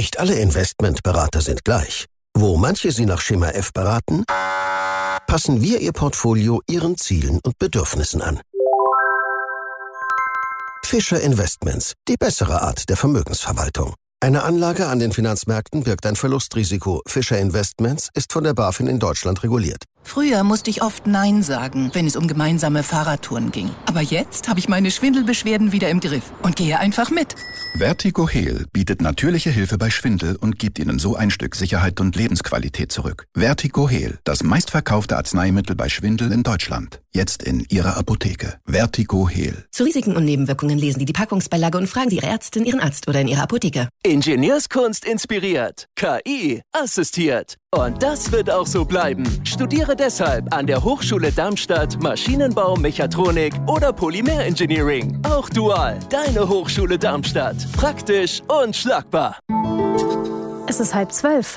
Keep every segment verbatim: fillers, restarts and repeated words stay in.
Nicht alle Investmentberater sind gleich. Wo manche Sie nach Schema F beraten, passen wir Ihr Portfolio Ihren Zielen und Bedürfnissen an. Fischer Investments, die bessere Art der Vermögensverwaltung. Eine Anlage an den Finanzmärkten birgt ein Verlustrisiko. Fischer Investments ist von der BaFin in Deutschland reguliert. Früher musste ich oft Nein sagen, wenn es um gemeinsame Fahrradtouren ging. Aber jetzt habe ich meine Schwindelbeschwerden wieder im Griff und gehe einfach mit. Vertigo Heal bietet natürliche Hilfe bei Schwindel und gibt Ihnen so ein Stück Sicherheit und Lebensqualität zurück. Vertigo Heal, das meistverkaufte Arzneimittel bei Schwindel in Deutschland. Jetzt in Ihrer Apotheke. Vertigo Heal. Zu Risiken und Nebenwirkungen lesen Sie die Packungsbeilage und fragen Sie Ihre Ärztin, Ihren Arzt oder in Ihrer Apotheke. Ingenieurskunst inspiriert, K I assistiert. Und das wird auch so bleiben. Studiere deshalb an der Hochschule Darmstadt Maschinenbau, Mechatronik oder Polymerengineering. Auch dual. Deine Hochschule Darmstadt. Praktisch und schlagbar. Es ist halb zwölf.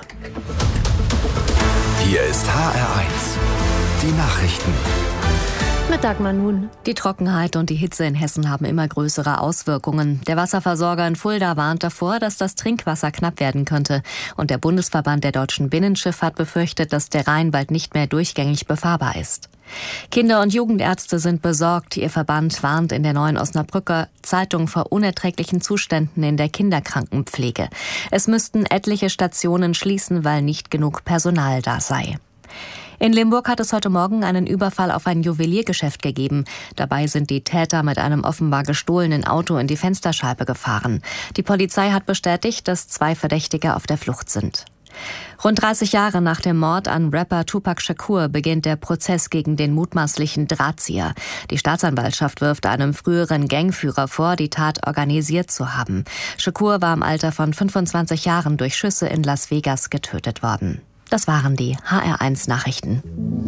Hier ist H R eins. Die Nachrichten. Mit Dagmar Nun. Die Trockenheit und die Hitze in Hessen haben immer größere Auswirkungen. Der Wasserversorger in Fulda warnt davor, dass das Trinkwasser knapp werden könnte. Und der Bundesverband der deutschen Binnenschifffahrt befürchtet, dass der Rhein bald nicht mehr durchgängig befahrbar ist. Kinder- und Jugendärzte sind besorgt. Ihr Verband warnt in der Neuen Osnabrücker Zeitung vor unerträglichen Zuständen in der Kinderkrankenpflege. Es müssten etliche Stationen schließen, weil nicht genug Personal da sei. In Limburg hat es heute Morgen einen Überfall auf ein Juweliergeschäft gegeben. Dabei sind die Täter mit einem offenbar gestohlenen Auto in die Fensterscheibe gefahren. Die Polizei hat bestätigt, dass zwei Verdächtige auf der Flucht sind. Rund dreißig Jahre nach dem Mord an Rapper Tupac Shakur beginnt der Prozess gegen den mutmaßlichen Drahtzieher. Die Staatsanwaltschaft wirft einem früheren Gangführer vor, die Tat organisiert zu haben. Shakur war im Alter von fünfundzwanzig Jahren durch Schüsse in Las Vegas getötet worden. Das waren die H R eins Nachrichten.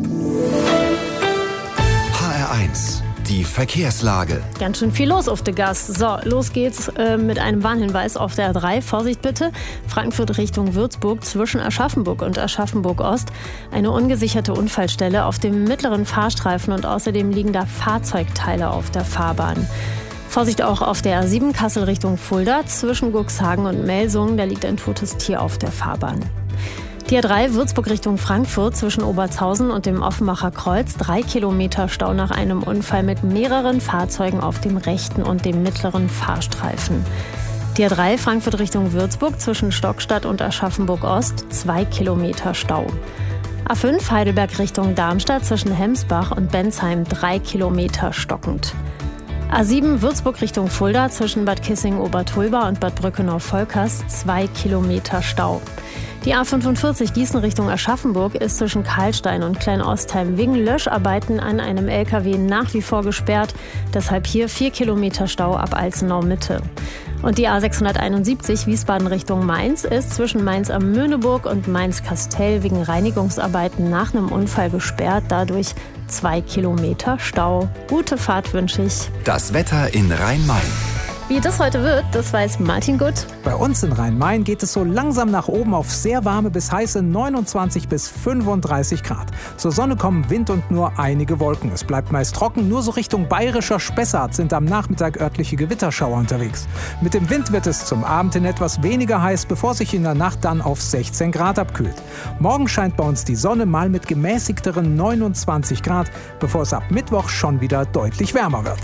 H R eins, die Verkehrslage. Ganz schön viel los auf der Gas. So, los geht's äh, mit einem Warnhinweis auf der A drei. Vorsicht bitte, Frankfurt Richtung Würzburg zwischen Aschaffenburg und Aschaffenburg-Ost. Eine ungesicherte Unfallstelle auf dem mittleren Fahrstreifen und außerdem liegen da Fahrzeugteile auf der Fahrbahn. Vorsicht auch auf der A sieben Kassel Richtung Fulda zwischen Cuxhagen und Melsungen. Da liegt ein totes Tier auf der Fahrbahn. Die A drei Würzburg Richtung Frankfurt zwischen Obertshausen und dem Offenbacher Kreuz. Drei Kilometer Stau nach einem Unfall mit mehreren Fahrzeugen auf dem rechten und dem mittleren Fahrstreifen. Die A drei Frankfurt Richtung Würzburg zwischen Stockstadt und Aschaffenburg-Ost. Zwei Kilometer Stau. A fünf Heidelberg Richtung Darmstadt zwischen Hemsbach und Bensheim. Drei Kilometer stockend. A sieben Würzburg Richtung Fulda zwischen Bad Kissingen-Obertulba und Bad Brückenau-Volkers. Zwei Kilometer Stau. Die A fünfundvierzig Gießen Richtung Aschaffenburg ist zwischen Karlstein und Kleinostheim wegen Löscharbeiten an einem L K W nach wie vor gesperrt. Deshalb hier vier Kilometer Stau ab Alzenau Mitte. Und die A sechshunderteinundsiebzig Wiesbaden Richtung Mainz ist zwischen Mainz am Möhneburg und Mainz-Kastel wegen Reinigungsarbeiten nach einem Unfall gesperrt. Dadurch zwei Kilometer Stau. Gute Fahrt wünsche ich. Das Wetter in Rhein-Main. Wie das heute wird, das weiß Martin Gutt. Bei uns in Rhein-Main geht es so langsam nach oben auf sehr warme bis heiße neunundzwanzig bis fünfunddreißig Grad. Zur Sonne kommen Wind und nur einige Wolken. Es bleibt meist trocken, nur so Richtung bayerischer Spessart sind am Nachmittag örtliche Gewitterschauer unterwegs. Mit dem Wind wird es zum Abend hin etwas weniger heiß, bevor sich in der Nacht dann auf sechzehn Grad abkühlt. Morgen scheint bei uns die Sonne mal mit gemäßigteren neunundzwanzig Grad, bevor es ab Mittwoch schon wieder deutlich wärmer wird.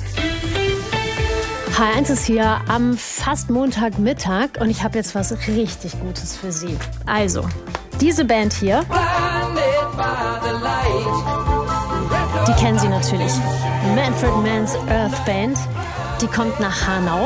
H R eins ist hier am fast Montagmittag und ich habe jetzt was richtig Gutes für Sie. Also, diese Band hier, die kennen Sie natürlich. Manfred Mann's Earth Band, die kommt nach Hanau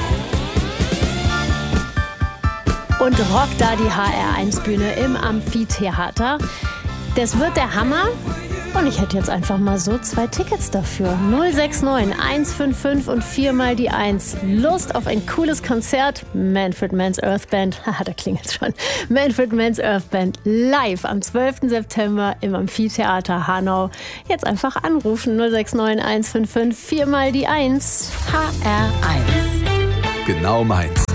und rockt da die H R eins Bühne im Amphitheater. Das wird der Hammer. Und ich hätte jetzt einfach mal so zwei Tickets dafür. null sechs neun eins fünf fünf und viermal die eins. Lust auf ein cooles Konzert? Manfred Mann's Earth Band. Haha, da klingelt schon. Manfred Mann's Earth Band live am zwölften September im Amphitheater Hanau. Jetzt einfach anrufen. null sechs neun eins fünf fünf viermal die eins. H R eins. Genau meins.